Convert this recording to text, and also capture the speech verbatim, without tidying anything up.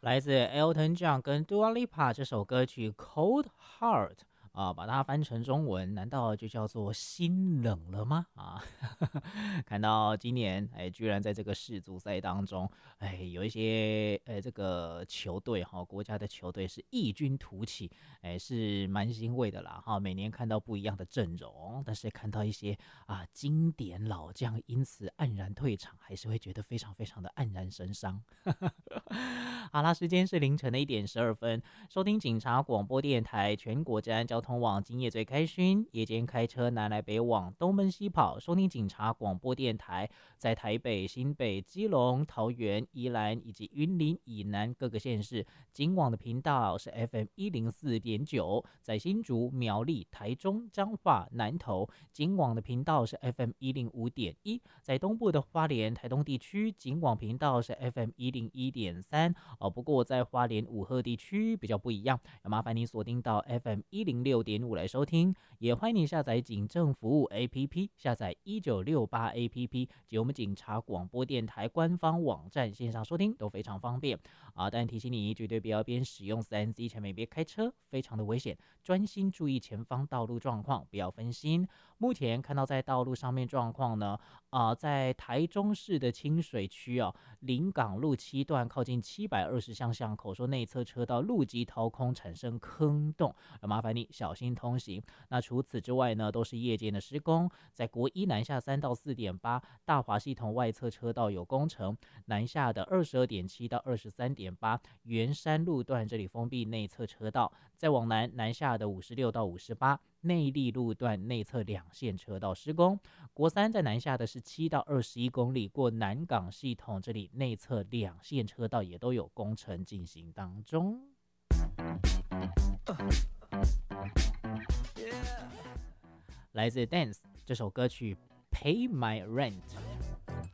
来自 Elton John 跟 Dua Lipa 这首歌曲《Cold Heart》啊，把它翻成中文，难道就叫做心冷了吗？啊，看到今年哎，居然在这个世足赛当中，哎，有一些呃这个球队哈，国家的球队是异军突起，哎，是蛮欣慰的啦哈。每年看到不一样的阵容，但是看到一些啊经典老将因此黯然退场，还是会觉得非常非常的黯然神伤。好啦，时间是凌晨的一点十二分，收听警察广播电台全国治安交通网，今夜最开勋，夜间开车南来北往，东奔西跑，收听警察广播电台，在台北、新北、基隆、桃园、宜兰以及云林以南各个县市，警广的频道是 F M 一零四点九，在新竹、苗栗、台中、彰化、南投，警广的频道是 F M 一零五点一，在东部的花莲、台东地区，警广频道是 F M 一零一点三。哦，不过在花莲五鹤地区比较不一样，要麻烦你锁定到 F M 一零六点五来收听，也欢迎你下载警政服务 A P P， 下载一九六八 A P P 及我们警察广播电台官方网站线上收听都非常方便啊。但提醒你，绝对不要边使用 三 C 产品边开车，非常的危险，专心注意前方道路状况，不要分心。目前看到在道路上面状况呢，啊、呃，在台中市的清水区啊，临港路七段靠近七百二十巷巷口，说内侧车道路基掏空，产生坑洞，麻烦你小心通行。那除此之外呢，都是夜间的施工，在国一南下三到四点八，大华系统外侧车道有工程，南下的二十二点七到二十三点八，圆山路段这里封闭内侧车道，再往南南下的五十六到五十八。内壢路段内侧两线车道施工，国三在南下的是七到二十一公里，过南港系统这里内侧两线车道也都有工程进行当中。来自 Dance 这首歌曲 Pay My Rent。